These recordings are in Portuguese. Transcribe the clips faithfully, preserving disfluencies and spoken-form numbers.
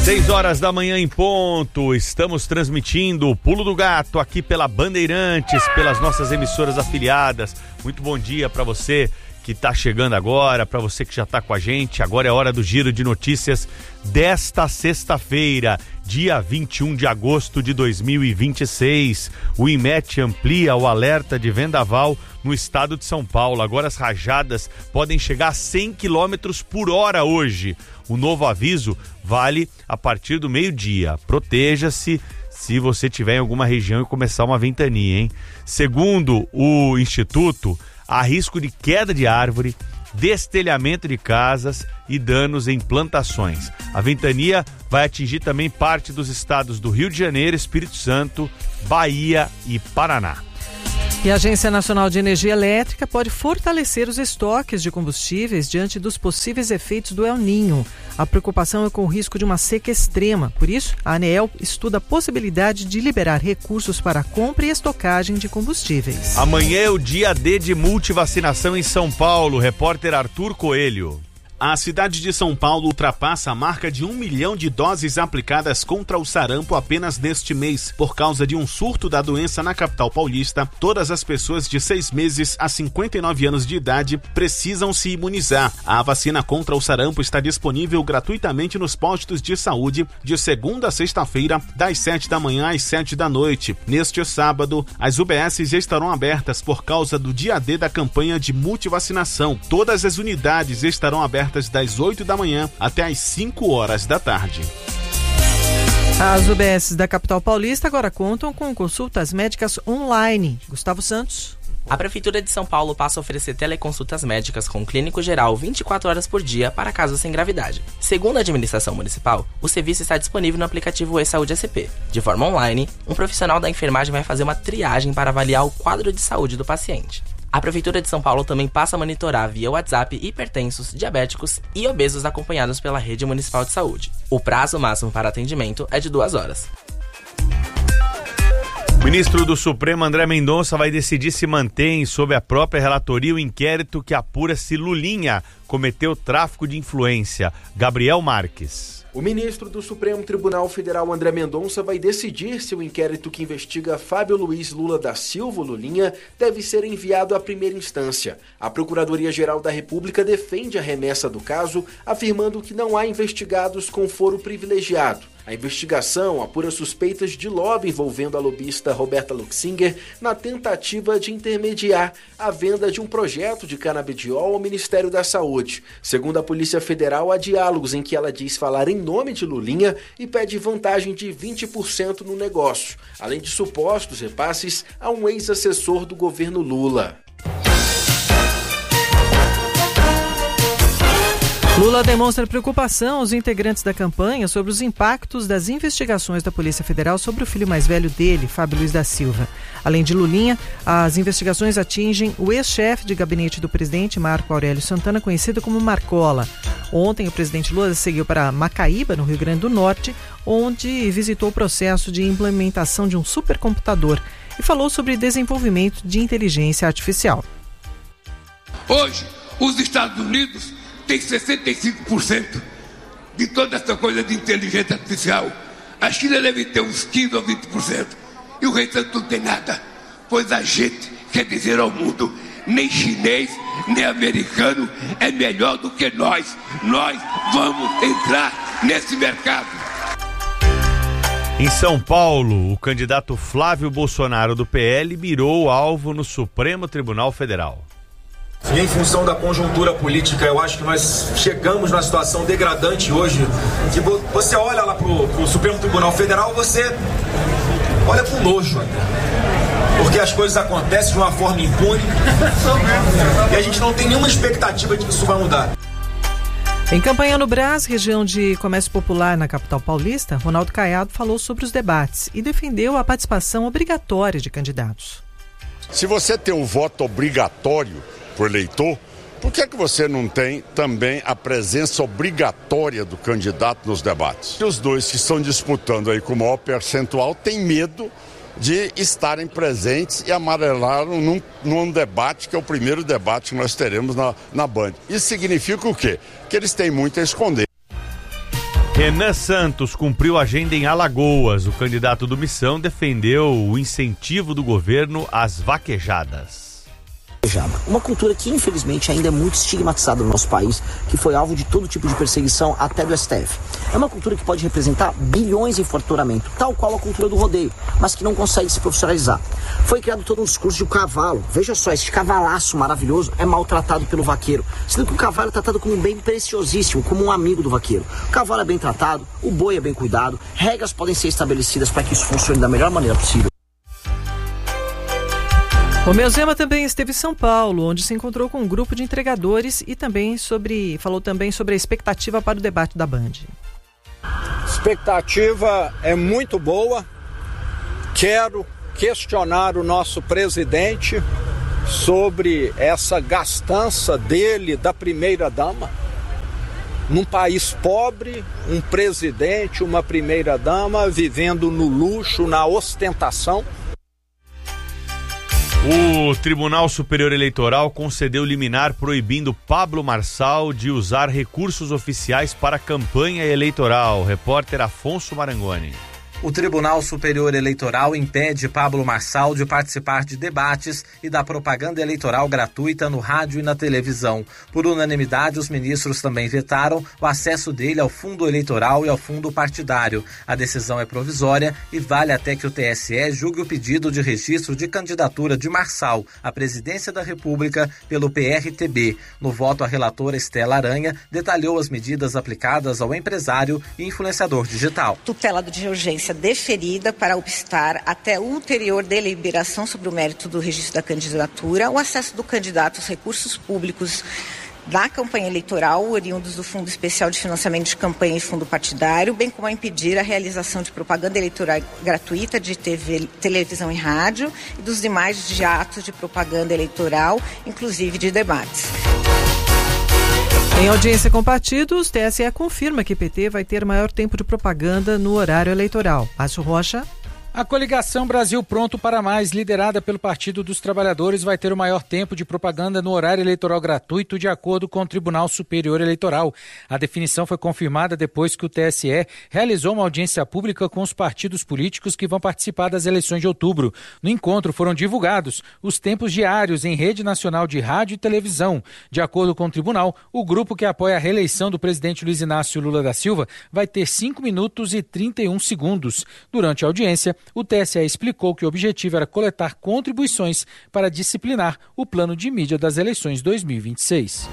seis horas da manhã em ponto, estamos transmitindo o Pulo do Gato aqui pela Bandeirantes, pelas nossas emissoras afiliadas. Muito bom dia para você que está chegando agora, para você que já está com a gente. Agora é hora do giro de notícias desta sexta-feira, dia vinte e um de agosto de dois mil e vinte e seis. O INMET amplia o alerta de vendaval no estado de São Paulo. Agora as rajadas podem chegar a cem quilômetros por hora hoje. O novo aviso vale a partir do meio-dia. Proteja-se se você estiver em alguma região e começar uma ventania, hein? Segundo o Instituto, há risco de queda de árvore, destelhamento de casas e danos em plantações. A ventania vai atingir também parte dos estados do Rio de Janeiro, Espírito Santo, Bahia e Paraná. E a Agência Nacional de Energia Elétrica pode fortalecer os estoques de combustíveis diante dos possíveis efeitos do El Niño. A preocupação é com o risco de uma seca extrema. Por isso, a ANEEL estuda a possibilidade de liberar recursos para a compra e estocagem de combustíveis. Amanhã é o dia D de multivacinação em São Paulo. Repórter Arthur Coelho. A cidade de São Paulo ultrapassa a marca de um milhão de doses aplicadas contra o sarampo apenas neste mês. Por causa de um surto da doença na capital paulista, todas as pessoas de seis meses a cinquenta e nove anos de idade precisam se imunizar. A vacina contra o sarampo está disponível gratuitamente nos postos de saúde de segunda a sexta-feira, das sete da manhã às sete da noite. Neste sábado, as U B S já estarão abertas por causa do dia D da campanha de multivacinação. Todas as unidades estarão abertas das oito da manhã até as cinco horas da tarde. As U B S da capital paulista agora contam com consultas médicas online. Gustavo Santos. A Prefeitura de São Paulo passa a oferecer teleconsultas médicas com clínico geral vinte e quatro horas por dia para casos sem gravidade. Segundo a administração municipal, o serviço está disponível no aplicativo E-Saúde S P. De forma online, um profissional da enfermagem vai fazer uma triagem para avaliar o quadro de saúde do paciente. A Prefeitura de São Paulo também passa a monitorar via WhatsApp hipertensos, diabéticos e obesos acompanhados pela Rede Municipal de Saúde. O prazo máximo para atendimento é de duas horas. O ministro do Supremo, André Mendonça, vai decidir se mantém sob a própria relatoria o inquérito que apura se Lulinha cometeu tráfico de influência. Gabriel Marques. O ministro do Supremo Tribunal Federal, André Mendonça, vai decidir se o inquérito que investiga Fábio Luiz Lula da Silva, Lulinha, deve ser enviado à primeira instância. A Procuradoria-Geral da República defende a remessa do caso, afirmando que não há investigados com foro privilegiado. A investigação apura suspeitas de lobby envolvendo a lobista Roberta Luxinger na tentativa de intermediar a venda de um projeto de canabidiol ao Ministério da Saúde. Segundo a Polícia Federal, há diálogos em que ela diz falar em nome de Lulinha e pede vantagem de vinte por cento no negócio, além de supostos repasses a um ex-assessor do governo Lula. Lula demonstra preocupação aos integrantes da campanha sobre os impactos das investigações da Polícia Federal sobre o filho mais velho dele, Fábio Luiz da Silva. Além de Lulinha, as investigações atingem o ex-chefe de gabinete do presidente, Marco Aurélio Santana, conhecido como Marcola. Ontem, o presidente Lula seguiu para Macaíba, no Rio Grande do Norte, onde visitou o processo de implementação de um supercomputador e falou sobre desenvolvimento de inteligência artificial. Hoje, os Estados Unidos tem sessenta e cinco por cento de toda essa coisa de inteligência artificial. A China deve ter uns quinze ou vinte por cento. E o restante não tem nada. Pois a gente quer dizer ao mundo, nem chinês, nem americano é melhor do que nós. Nós vamos entrar nesse mercado. Em São Paulo, o candidato Flávio Bolsonaro do P L mirou o alvo no Supremo Tribunal Federal. E em função da conjuntura política, eu acho que nós chegamos numa situação degradante hoje. Que você olha lá pro, pro Supremo Tribunal Federal, você olha com nojo. Porque as coisas acontecem de uma forma impune e a gente não tem nenhuma expectativa de que isso vai mudar. Em campanha no Brás, região de comércio popular na capital paulista, Ronaldo Caiado falou sobre os debates e defendeu a participação obrigatória de candidatos. Se você tem um voto obrigatório para o eleitor, por que é que você não tem também a presença obrigatória do candidato nos debates? Os dois que estão disputando aí com o maior percentual têm medo de estarem presentes e amarelaram num, num debate que é o primeiro debate que nós teremos na, na Band. Isso significa o quê? Que eles têm muito a esconder. Renan Santos cumpriu agenda em Alagoas. O candidato do Missão defendeu o incentivo do governo às vaquejadas. Uma cultura que infelizmente ainda é muito estigmatizada no nosso país, que foi alvo de todo tipo de perseguição até do S T F. É uma cultura que pode representar bilhões em faturamento, tal qual a cultura do rodeio, mas que não consegue se profissionalizar. Foi criado todo um discurso de um cavalo. Veja só, esse cavalaço maravilhoso é maltratado pelo vaqueiro, sendo que o cavalo é tratado como um bem preciosíssimo, como um amigo do vaqueiro. O cavalo é bem tratado, o boi é bem cuidado, regras podem ser estabelecidas para que isso funcione da melhor maneira possível. Romeu Zema também esteve em São Paulo, onde se encontrou com um grupo de entregadores e também sobre, falou também sobre a expectativa para o debate da Band. Expectativa é muito boa. Quero questionar o nosso presidente sobre essa gastança dele, da primeira-dama. Num país pobre, um presidente, uma primeira-dama vivendo no luxo, na ostentação. O Tribunal Superior Eleitoral concedeu liminar proibindo Pablo Marçal de usar recursos oficiais para campanha eleitoral. Repórter Afonso Marangoni. O Tribunal Superior Eleitoral impede Pablo Marçal de participar de debates e da propaganda eleitoral gratuita no rádio e na televisão. Por unanimidade, os ministros também vetaram o acesso dele ao fundo eleitoral e ao fundo partidário. A decisão é provisória e vale até que o T S E julgue o pedido de registro de candidatura de Marçal à presidência da República pelo P R T B. No voto, a relatora Estela Aranha detalhou as medidas aplicadas ao empresário e influenciador digital. Tutela de urgência deferida para obstar até ulterior deliberação sobre o mérito do registro da candidatura, o acesso do candidato aos recursos públicos da campanha eleitoral, oriundos do Fundo Especial de Financiamento de Campanha e Fundo Partidário, bem como a impedir a realização de propaganda eleitoral gratuita de T V, televisão e rádio e dos demais de atos de propaganda eleitoral, inclusive de debates. Em audiência com partidos, T S E confirma que P T vai ter maior tempo de propaganda no horário eleitoral. Márcio Rocha. A coligação Brasil Pronto para Mais, liderada pelo Partido dos Trabalhadores, vai ter o maior tempo de propaganda no horário eleitoral gratuito, de acordo com o Tribunal Superior Eleitoral. A definição foi confirmada depois que o T S E realizou uma audiência pública com os partidos políticos que vão participar das eleições de outubro. No encontro foram divulgados os tempos diários em rede nacional de rádio e televisão. De acordo com o tribunal, o grupo que apoia a reeleição do presidente Luiz Inácio Lula da Silva vai ter cinco minutos e trinta e um segundos. Durante a audiência, o T S E explicou que o objetivo era coletar contribuições para disciplinar o plano de mídia das eleições dois mil e vinte e seis.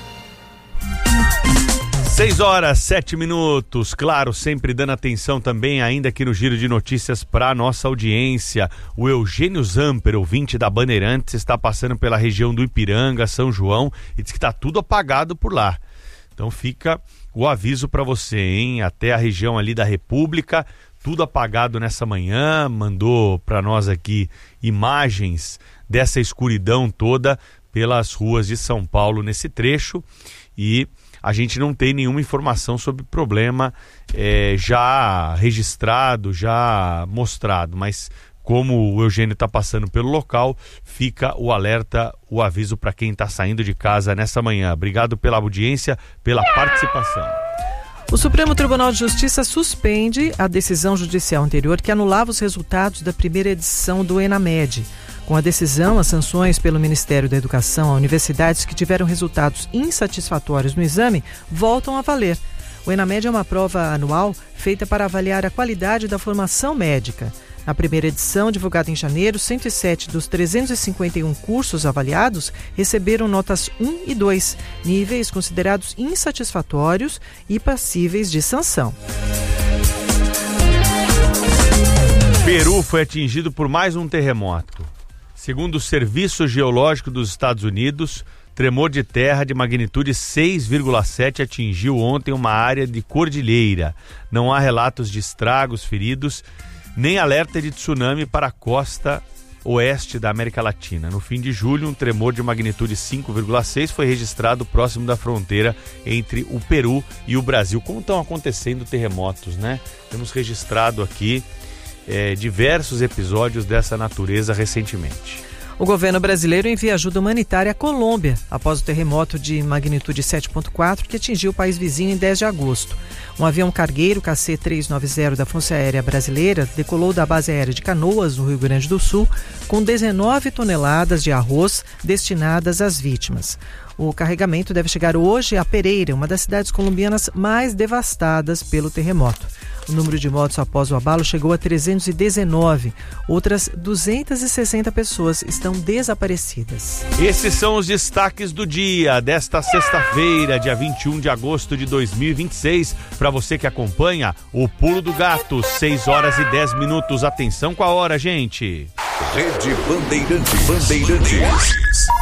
seis horas, sete minutos. Claro, sempre dando atenção também, ainda aqui no Giro de Notícias, para a nossa audiência. O Eugênio Zamper, ouvinte da Bandeirantes, está passando pela região do Ipiranga, São João, e diz que está tudo apagado por lá. Então fica o aviso para você, hein? Até a região ali da República, tudo apagado nessa manhã, mandou para nós aqui imagens dessa escuridão toda pelas ruas de São Paulo nesse trecho, e a gente não tem nenhuma informação sobre problema é, já registrado, já mostrado, mas como o Eugênio está passando pelo local, fica o alerta, o aviso para quem está saindo de casa nessa manhã. Obrigado pela audiência, pela participação. O Supremo Tribunal de Justiça suspende a decisão judicial anterior que anulava os resultados da primeira edição do ENAMED. Com a decisão, as sanções pelo Ministério da Educação a universidades que tiveram resultados insatisfatórios no exame voltam a valer. O ENAMED é uma prova anual feita para avaliar a qualidade da formação médica. Na primeira edição, divulgada em janeiro, cento e sete dos trezentos e cinquenta e um cursos avaliados receberam notas um e dois, níveis considerados insatisfatórios e passíveis de sanção. Peru foi atingido por mais um terremoto. Segundo o Serviço Geológico dos Estados Unidos, tremor de terra de magnitude seis vírgula sete atingiu ontem uma área de cordilheira. Não há relatos de estragos, feridos, nem alerta de tsunami para a costa oeste da América Latina. No fim de julho, um tremor de magnitude cinco vírgula seis foi registrado próximo da fronteira entre o Peru e o Brasil. Como estão acontecendo terremotos, né? Temos registrado aqui é, diversos episódios dessa natureza recentemente. O governo brasileiro envia ajuda humanitária à Colômbia após o terremoto de magnitude sete ponto quatro que atingiu o país vizinho em dez de agosto. Um avião cargueiro K C trezentos e noventa da Força Aérea Brasileira decolou da base aérea de Canoas, no Rio Grande do Sul, com dezenove toneladas de arroz destinadas às vítimas. O carregamento deve chegar hoje a Pereira, uma das cidades colombianas mais devastadas pelo terremoto. O número de mortos após o abalo chegou a trezentos e dezenove. Outras duzentas e sessenta pessoas estão desaparecidas. Esses são os destaques do dia desta sexta-feira, dia vinte e um de agosto de dois mil e vinte e seis. Para você que acompanha o Pulo do Gato, seis horas e dez minutos. Atenção com a hora, gente. Rede Bandeirantes. Bandeirantes.